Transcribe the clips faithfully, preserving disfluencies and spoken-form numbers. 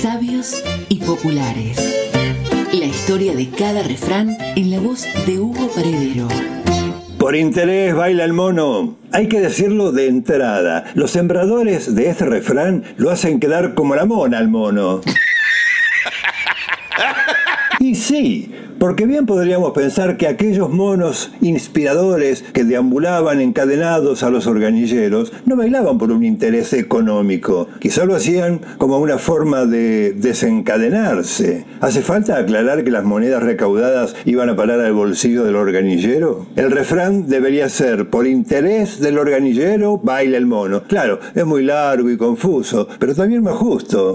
Sabios y populares. La historia de cada refrán en la voz de Hugo Paredero. Por interés baila el mono. Hay que decirlo de entrada. Los sembradores de este refrán lo hacen quedar como la mona al mono. Y sí, porque bien podríamos pensar que aquellos monos inspiradores que deambulaban encadenados a los organilleros no bailaban por un interés económico, quizá lo hacían como una forma de desencadenarse. ¿Hace falta aclarar que las monedas recaudadas iban a parar al bolsillo del organillero? El refrán debería ser: por interés del organillero baila el mono. Claro, es muy largo y confuso, pero también más justo.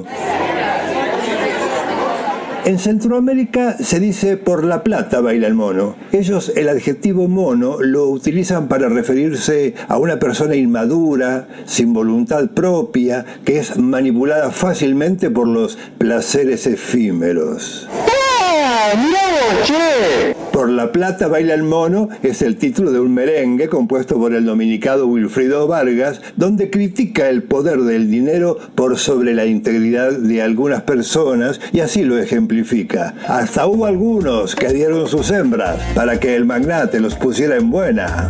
En Centroamérica se dice por la plata baila el mono. Ellos el adjetivo mono lo utilizan para referirse a una persona inmadura, sin voluntad propia, que es manipulada fácilmente por los placeres efímeros. ¡Ah, mirá vos, che! Por la plata baila el mono es el título de un merengue compuesto por el dominicano Wilfrido Vargas, donde critica el poder del dinero por sobre la integridad de algunas personas y así lo ejemplifica. Hasta hubo algunos que dieron sus hembras para que el magnate los pusiera en buena.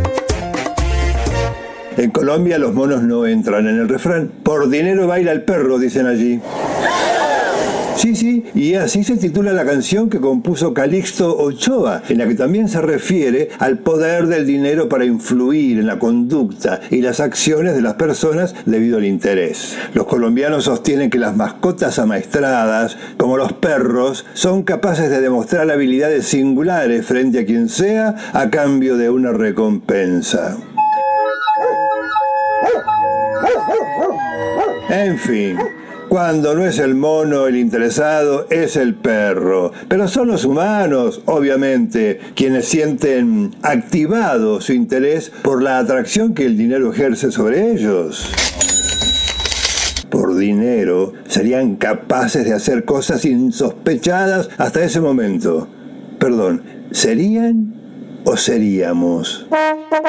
En Colombia los monos no entran en el refrán. Por dinero baila el perro, dicen allí. Sí, sí, y así se titula la canción que compuso Calixto Ochoa, en la que también se refiere al poder del dinero para influir en la conducta y las acciones de las personas debido al interés. Los colombianos sostienen que las mascotas amaestradas, como los perros, son capaces de demostrar habilidades singulares frente a quien sea a cambio de una recompensa. En fin, cuando no es el mono el interesado, es el perro. Pero son los humanos, obviamente, quienes sienten activado su interés por la atracción que el dinero ejerce sobre ellos. Por dinero, serían capaces de hacer cosas insospechadas hasta ese momento. Perdón, ¿serían o seríamos?